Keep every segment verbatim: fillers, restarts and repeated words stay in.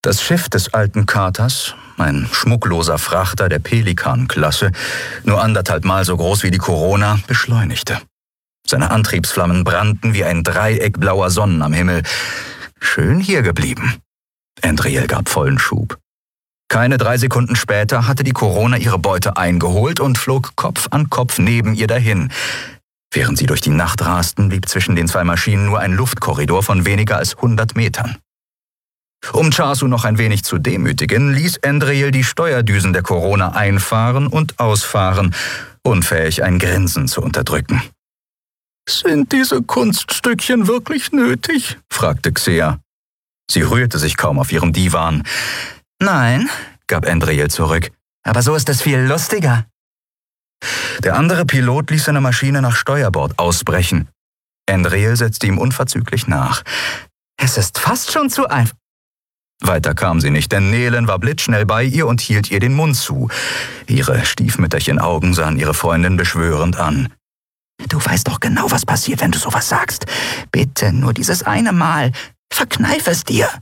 Das Schiff des alten Katers, ein schmuckloser Frachter der Pelikan-Klasse, nur anderthalb Mal so groß wie die Corona, beschleunigte. Seine Antriebsflammen brannten wie ein Dreieck blauer Sonnen am Himmel. Schön hier geblieben. Andriel gab vollen Schub. Keine drei Sekunden später hatte die Corona ihre Beute eingeholt und flog Kopf an Kopf neben ihr dahin. Während sie durch die Nacht rasten, blieb zwischen den zwei Maschinen nur ein Luftkorridor von weniger als hundert Metern. Um Chasu noch ein wenig zu demütigen, ließ Andriel die Steuerdüsen der Corona einfahren und ausfahren, unfähig ein Grinsen zu unterdrücken. »Sind diese Kunststückchen wirklich nötig?« fragte Xea. Sie rührte sich kaum auf ihrem Divan. »Nein«, gab Andriel zurück, »aber so ist es viel lustiger.« Der andere Pilot ließ seine Maschine nach Steuerbord ausbrechen. Andriel setzte ihm unverzüglich nach. »Es ist fast schon zu einfach.« Weiter kam sie nicht, denn Nelen war blitzschnell bei ihr und hielt ihr den Mund zu. Ihre Stiefmütterchen-Augen sahen ihre Freundin beschwörend an. »Du weißt doch genau, was passiert, wenn du sowas sagst. Bitte, nur dieses eine Mal. Verkneif es dir.«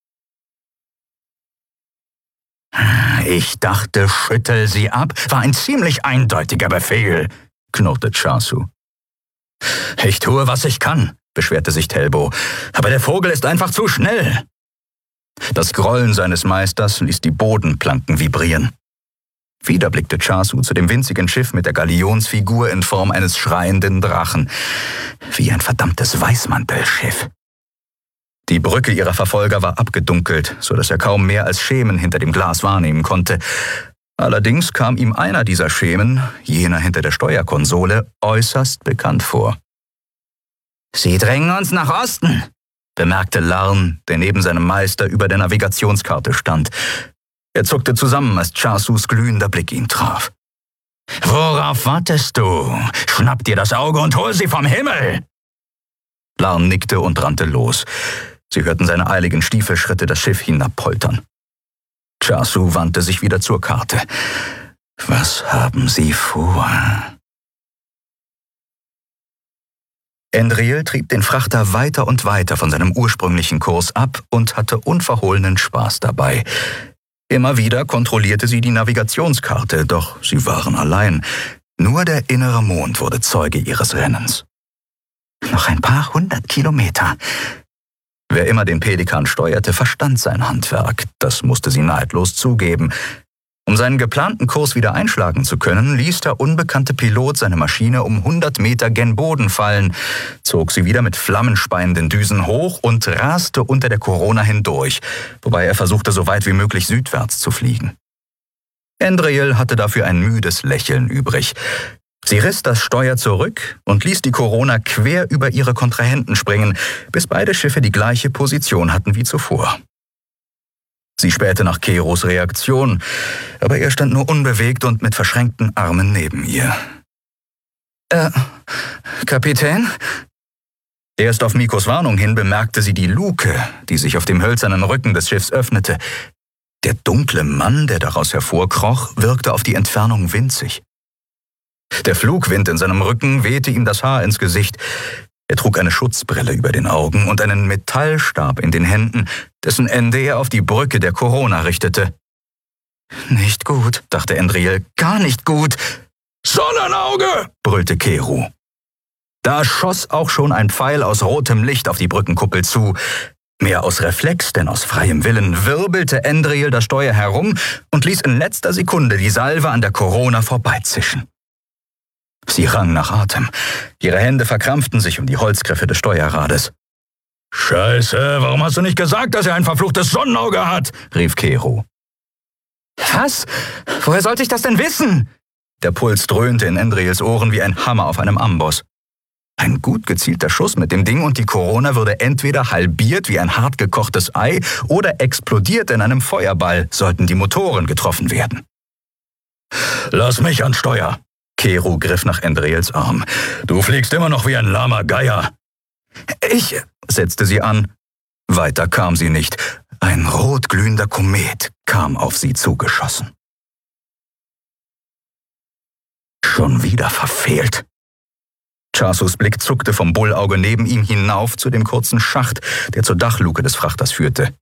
»Ich dachte, schüttel sie ab, war ein ziemlich eindeutiger Befehl«, knurrte Chasu. »Ich tue, was ich kann«, beschwerte sich Telbo, »aber der Vogel ist einfach zu schnell.« Das Grollen seines Meisters ließ die Bodenplanken vibrieren. Wieder blickte Chasu zu dem winzigen Schiff mit der Galionsfigur in Form eines schreienden Drachen. Wie ein verdammtes Weißmantelschiff. Die Brücke ihrer Verfolger war abgedunkelt, so dass er kaum mehr als Schemen hinter dem Glas wahrnehmen konnte. Allerdings kam ihm einer dieser Schemen, jener hinter der Steuerkonsole, äußerst bekannt vor. »Sie drängen uns nach Osten«, bemerkte Larn, der neben seinem Meister über der Navigationskarte stand. Er zuckte zusammen, als Chasus glühender Blick ihn traf. »Worauf wartest du? Schnapp dir das Auge und hol sie vom Himmel!« Larn nickte und rannte los. Sie hörten seine eiligen Stiefelschritte das Schiff hinabpoltern. Chasu wandte sich wieder zur Karte. »Was haben Sie vor?« Andriel trieb den Frachter weiter und weiter von seinem ursprünglichen Kurs ab und hatte unverhohlenen Spaß dabei. Immer wieder kontrollierte sie die Navigationskarte, doch sie waren allein. Nur der innere Mond wurde Zeuge ihres Rennens. Noch ein paar hundert Kilometer. Wer immer den Pelikan steuerte, verstand sein Handwerk. Das musste sie neidlos zugeben. Um seinen geplanten Kurs wieder einschlagen zu können, ließ der unbekannte Pilot seine Maschine um hundert Meter gen Boden fallen, zog sie wieder mit flammenspeienden Düsen hoch und raste unter der Corona hindurch, wobei er versuchte, so weit wie möglich südwärts zu fliegen. Andriel hatte dafür ein müdes Lächeln übrig. Sie riss das Steuer zurück und ließ die Corona quer über ihre Kontrahenten springen, bis beide Schiffe die gleiche Position hatten wie zuvor. Sie spähte nach Keros Reaktion, aber er stand nur unbewegt und mit verschränkten Armen neben ihr. »Äh, Kapitän?« Erst auf Mikos Warnung hin bemerkte sie die Luke, die sich auf dem hölzernen Rücken des Schiffs öffnete. Der dunkle Mann, der daraus hervorkroch, wirkte auf die Entfernung winzig. Der Flugwind in seinem Rücken wehte ihm das Haar ins Gesicht. Er trug eine Schutzbrille über den Augen und einen Metallstab in den Händen, dessen Ende er auf die Brücke der Corona richtete. »Nicht gut«, dachte Andriel, »gar nicht gut.« »Sonnenauge«, brüllte Keru. Da schoss auch schon ein Pfeil aus rotem Licht auf die Brückenkuppel zu. Mehr aus Reflex denn aus freiem Willen wirbelte Andriel das Steuer herum und ließ in letzter Sekunde die Salve an der Corona vorbeizischen. Sie rang nach Atem. Ihre Hände verkrampften sich um die Holzgriffe des Steuerrades. »Scheiße, warum hast du nicht gesagt, dass er ein verfluchtes Sonnenauge hat?« rief Keru. »Was? Woher sollte ich das denn wissen?« Der Puls dröhnte in Andriels Ohren wie ein Hammer auf einem Amboss. Ein gut gezielter Schuss mit dem Ding und die Corona würde entweder halbiert wie ein hart gekochtes Ei oder explodiert in einem Feuerball, sollten die Motoren getroffen werden. »Lass mich ans Steuer!« Keru griff nach Andriels Arm. »Du fliegst immer noch wie ein lahmer Geier.« »Ich«, setzte sie an. Weiter kam sie nicht. Ein rotglühender Komet kam auf sie zugeschossen. Schon wieder verfehlt. Chasus Blick zuckte vom Bullauge neben ihm hinauf zu dem kurzen Schacht, der zur Dachluke des Frachters führte.